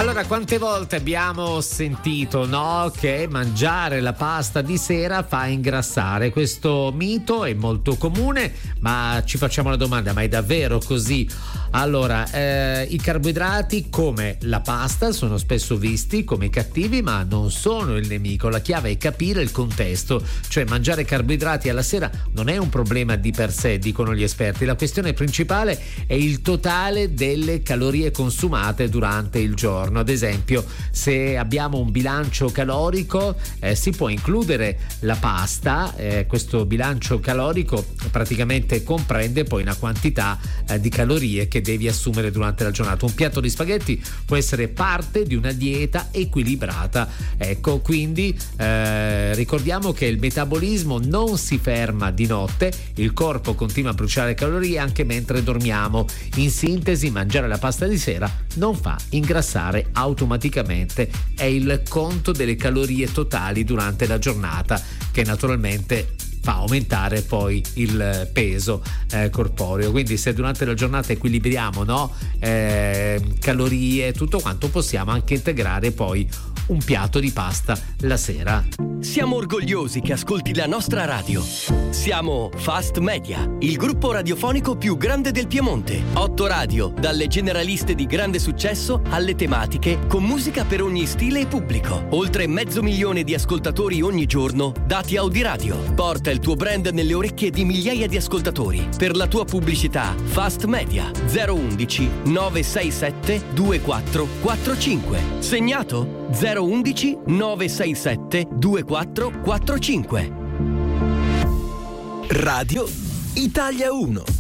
Allora, quante volte abbiamo sentito, no, che mangiare la pasta di sera fa ingrassare? Questo mito è molto comune, ma ci facciamo la domanda: ma è davvero così? Allora, i carboidrati come la pasta sono spesso visti come cattivi, ma non sono il nemico. La chiave è capire il contesto, cioè mangiare carboidrati alla sera non è un problema di per sé, dicono gli esperti. La questione principale è il totale delle calorie consumate durante il giorno. Ad esempio, se abbiamo un bilancio calorico, si può includere la pasta. Questo bilancio calorico praticamente comprende poi una quantità di calorie che devi assumere durante la giornata. Un piatto di spaghetti può essere parte di una dieta equilibrata. Ecco, quindi ricordiamo che il metabolismo non si ferma di notte, il corpo continua a bruciare calorie anche mentre dormiamo. In sintesi, mangiare la pasta di sera non fa ingrassare automaticamente, è il conto delle calorie totali durante la giornata che naturalmente fa aumentare poi il peso corporeo. Quindi se durante la giornata equilibriamo, no, calorie, tutto quanto, possiamo anche integrare poi un piatto di pasta la sera. Siamo orgogliosi che ascolti la nostra radio. Siamo Fast Media, il gruppo radiofonico più grande del Piemonte. 8 radio, dalle generaliste di grande successo alle tematiche, con musica per ogni stile e pubblico. Oltre 500.000 di ascoltatori ogni giorno, dati Audiradio. Porta il tuo brand nelle orecchie di migliaia di ascoltatori. Per la tua pubblicità, Fast Media 011 967 2445. Segnato? 011 967 2445. Radio Italia 1.